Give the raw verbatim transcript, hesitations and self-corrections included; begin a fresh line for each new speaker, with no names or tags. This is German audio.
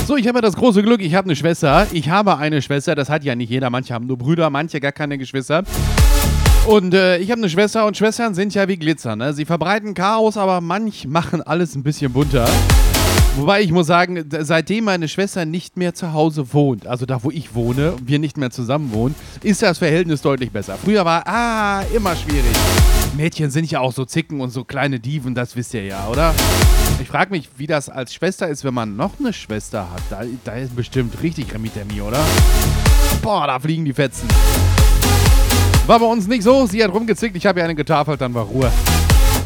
So, ich habe ja das große Glück, ich habe eine Schwester. Ich habe eine Schwester, das hat ja nicht jeder. Manche haben nur Brüder, manche gar keine Geschwister. Und äh, ich habe eine Schwester und Schwestern sind ja wie Glitzer, ne? Sie verbreiten Chaos, aber manch machen alles ein bisschen bunter. Wobei ich muss sagen, seitdem meine Schwester nicht mehr zu Hause wohnt, also da, wo ich wohne, und wir nicht mehr zusammen wohnen, ist das Verhältnis deutlich besser. Früher war, ah, immer schwierig. Mädchen sind ja auch so Zicken und so kleine Dieven, das wisst ihr ja, oder? Ich frage mich, wie das als Schwester ist, wenn man noch eine Schwester hat. Da, da ist bestimmt richtig Remi-Demi, oder? Boah, da fliegen die Fetzen. War bei uns nicht so, sie hat rumgezickt, ich habe ihr eine getafelt, dann war Ruhe.